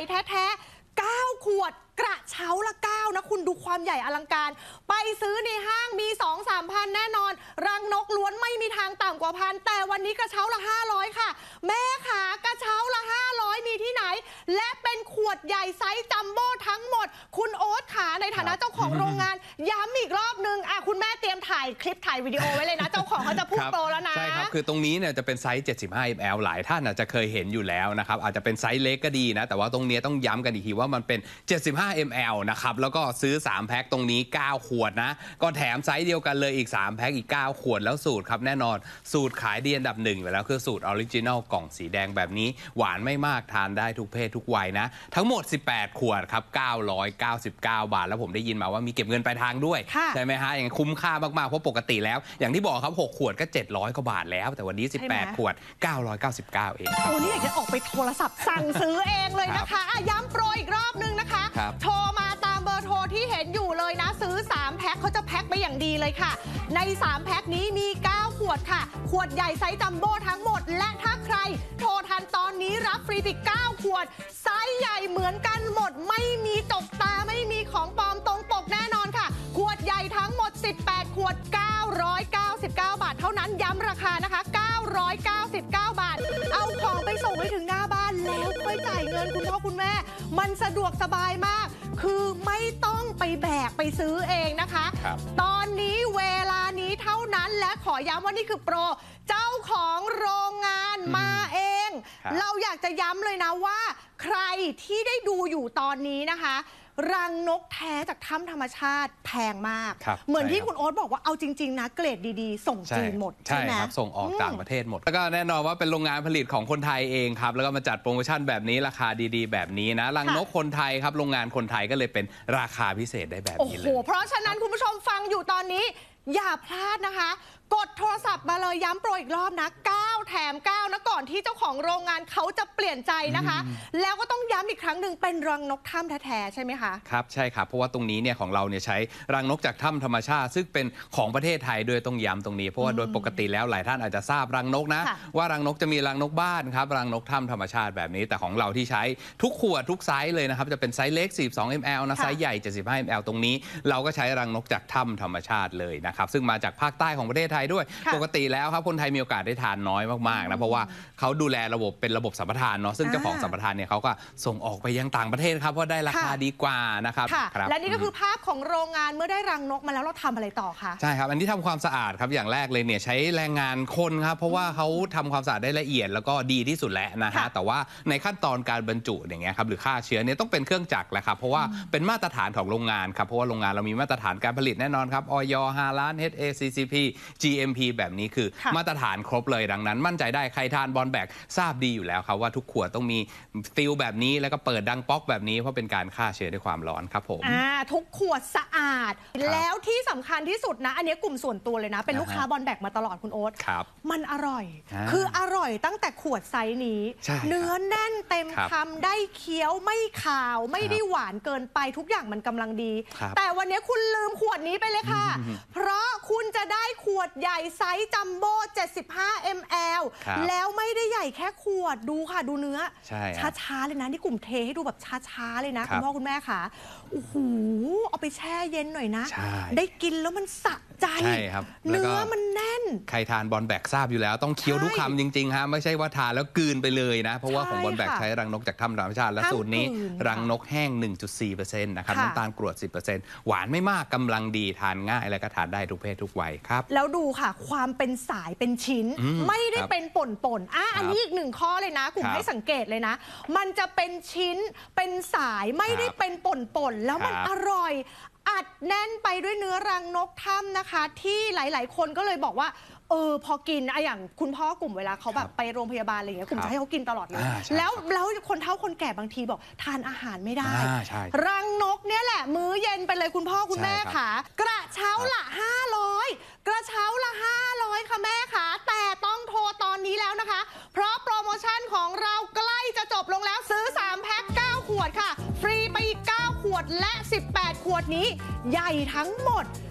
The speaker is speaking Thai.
แท้ๆ9 ขวดกระเช้าละ9นะคุณดูความใหญ่อลังการไปซื้อในห้างมี 2-3 พันแน่นอนรังนกล้วนไม่มีทางต่ำกว่าพันแต่วันนี้กระเช้าละ500ค่ะแม่ขากระเช้าละ500มีที่ไหนและเป็นขวดใหญ่ไซส์จัมโบ้ทั้งหมดคุณโอ๊ตขาในฐานะเจ้าของโรงงานย้ำอีกรอบนึงคุณแม่เตรียมถ่ายคลิปถ่ายวิดีโอไว้เลยนะเจ้าของเขาจะพูดโปรแล้วนะใช่ครับคือตรงนี้เนี่ยจะเป็นไซส์75 ml หลายท่านอาจจะเคยเห็นอยู่แล้วนะครับอาจจะเป็นไซส์เล็กก็ดีนะแต่ว่าตรงนี้ต้องย้ำกันอีกทีว่ามันเป็น75 ml นะครับแล้วก็ซื้อ3แพ็คตรงนี้9ขวดนะก็แถมไซส์เดียวกันเลยอีก3แพ็คอีก9ขวดแล้วสูตรครับแน่นอนสูตรขายดีอันดับ1อยู่แล้วคือสูตรออริจินัลกล่องสีแดงแบบนี้หวานไม่มากทานได้ทุกเพศทุกวัยนะทั้งหมด18ขวดครับ999 บาทแล้วผมได้ยินมาว่ามีเก็บเงินปลายทางด้วยใช่ไหมฮะอย่างคุ้มค่ามากๆเพราะปกติแล้วอย่างที่บอกครับ6ขวดก็700 กว่าบาทแล้วแต่วันนี้18ขวด999เองครับโอ้นี่อยากจะออกไปโทรศัพท์สั่งซื้อเองเลยนะคะย้ำโปรอีกรอบนึงนะคะโทรมาตามเบอร์โทรที่เห็นอยู่เลยนะซื้อ3แพ็คเขาจะแพ็คไปอย่างดีเลยค่ะใน3แพ็คนี้มี9ขวดค่ะขวดใหญ่ไซส์จัมโบ้ทั้งหมดและถ้าใครโทรทันตอนนี้รับฟรีอีก9ขวดไซส์ใหญ่เหมือนกันหมดไม่มีจกตาไม่มีของปลอมตรงปกแน่นอนค่ะขวดใหญ่ทั้งหมด18ขวด999 บาทเท่านั้นย้ำราคานะคะ999 บาทเอาของไปส่งให้ถึงหน้าบ้านแล้วค่อยจ่ายเงินคุณพ่อคุณแม่มันสะดวกสบายมากคือไม่ต้องไปแบกไปซื้อเองนะคะตอนนี้เวลานี้เท่านั้นและขอย้ำว่านี่คือโปรเจ้าของโรงงานมาเองเราอยากจะย้ำเลยนะว่าใครที่ได้ดูอยู่ตอนนี้นะคะรังนกแท้จากถ้ำธรรมชาติแพงมากเหมือนที่คุณโอ๊ตบอกว่าเอาจริงๆนะเกรดดีๆส่งจีนหมดใช่ไหมครับส่งออกต่างประเทศหมดแล้วก็แน่นอนว่าเป็นโรงงานผลิตของคนไทยเองครับแล้วก็มาจัดโปรโมชั่นแบบนี้ราคาดีๆแบบนี้นะรังนกคนไทยครับโรงงานคนไทยก็เลยเป็นราคาพิเศษได้แบบนี้เลยเพราะฉะนั้นคุณผู้ชมฟังอยู่ตอนนี้อย่าพลาดนะคะกดโทรศัพท์มาเลยย้ำโปรอีกรอบนะ9แถม9นะก่อนที่เจ้าของโรงงานเขาจะเปลี่ยนใจนะคะแล้วก็ต้องย้ำอีกครั้งหนึ่งเป็นรังนกถ้ำแท้ๆใช่ไหมคะครับใช่ครับเพราะว่าตรงนี้เนี่ยของเราเนี่ยใช้รังนกจากถ้ำธรรมชาติซึ่งเป็นของประเทศไทยด้วยต้องย้ำตรงนี้เพราะว่าโดยปกติแล้วหลายท่านอาจจะทราบรังนกนะว่ารังนกจะมีรังนกบ้านครับรังนกถ้ำธรรมชาติแบบนี้แต่ของเราที่ใช้ทุกขวดทุกไซส์เลยนะครับจะเป็นไซส์เล็ก42 ml นะไซส์ใหญ่75 ml ตรงนี้เราก็ใช้รังนกจากถ้ำธรรมชาติเลยนะครับซึ่งมาจากภาคใต้ของประเทศไทยด้วยปกติแล้วครับคนไทยมีโอกาสได้ทานน้อยมากๆนะเพราะว่าเขาดูแลระบบเป็นระบบสัมปทานเนาะซึ่งเจ้าของสัมปทานเนี่ยเขาก็ส่งออกไปยังต่างประเทศครับเพราะได้ราคาดีกว่านะครับและนี่ก็คือภาพของโรงงานเมื่อได้รังนกมาแล้วเราทำอะไรต่อคะใช่ครับอันนี้ทำความสะอาดครับอย่างแรกเลยเนี่ยใช้แรงงานคนครับเพราะว่าเขาทำความสะอาดได้ละเอียดแล้วก็ดีที่สุดแล้วนะฮะแต่ว่าในขั้นตอนการบรรจุอย่างเงี้ยครับหรือฆ่าเชื้อเนี่ยต้องเป็นเครื่องจักรแหละครับเพราะว่าเป็นมาตรฐานของโรงงานครับเพราะว่าโรงงานเรามีมาตรฐานการผลิตแน่นอนครับอย 5 ล้าน HACCP GMP แบบนี้คือมาตรฐานครบเลยดังนั้นมั่นใจได้ใครทานบอลแบกทราบดีอยู่แล้วครับว่าทุกขวดต้องมีฟิลแบบนี้แล้วก็เปิดดังป๊อกแบบนี้เพราะเป็นการฆ่าเชื้อด้วยความร้อนครับผมทุกขวดสะอาดแล้วที่สำคัญที่สุดนะอันนี้กลุ่มส่วนตัวเลยนะเป็นลูกค้าบอลแบกมาตลอดคุณโอ๊ตมันอร่อยคืออร่อยตั้งแต่ขวดไซส์นี้เนื้อแน่นเต็มคำได้เคี้ยวไม่ขาวไม่ได้หวานเกินไปทุกอย่างมันกำลังดีแต่วันนี้คุณลืมขวดนี้ไปเลยค่ะเพราะคุณจะได้ขวดใหญ่ไซส์จัมโบ้75 ml แล้วไม่ได้ใหญ่แค่ขวดดูค่ะดูเนื้อช้าๆเลยนะนี่กลุ่มเทให้ดูแบบช้าๆเลยนะคุณพ่อคุณแม่ค่ะโอ้โหเอาไปแช่เย็นหน่อยนะได้กินแล้วมันสะใจเนื้อมันแน่นใครทานบอลแบกทราบอยู่แล้วต้องเคี้ยวทุกคำจริงๆฮะไม่ใช่ว่าทานแล้วกลืนไปเลยนะเพราะว่าของบอลแบกใช้รังนกจากถ้ำธรรมชาติและสูตรนี้รังนกแห้ง 1.4% นะครับน้ำตาลกรวด 10% หวานไม่มากกำลังดีทานง่ายและก็ทานได้ทุกเพศทุกวัยครับแล้วดูค่ะความเป็นสายเป็นชิ้นไม่ได้เป็นป่นอันนี้อีกหนึ่งข้อเลยนะกลุ่มให้สังเกตเลยนะมันจะเป็นชิ้นเป็นสายไม่ได้เป็นป่นแล้วมันอร่อยอัดแน่นไปด้วยเนื้อรังนกถ้ำนะคะที่หลายๆคนก็เลยบอกว่าพอกินอย่างคุณพ่อกลุ่มเวลาเขาแบบไปโรงพยาบาลอะไรอย่างเงี้ยกลุ่มจะให้เขากินตลอดเลยแล้วคนเฒ่าคนแก่บางทีบอกทานอาหารไม่ได้รังนกเนี่ยแหละมื้อเย็นไปเลยคุณพ่อคุณแม่ค่ะกระเช้าละ500กระเช้าละ500ค่ะแม่ค่ะแต่ต้องโทรตอนนี้แล้วนะคะเพราะโปรโมชั่นของเราใกล้จะจบลงแล้วซื้อ3แพ็ค9ขวดค่ะฟรีไปอีก9ขวดและ18ขวดนี้ใหญ่ทั้งหมด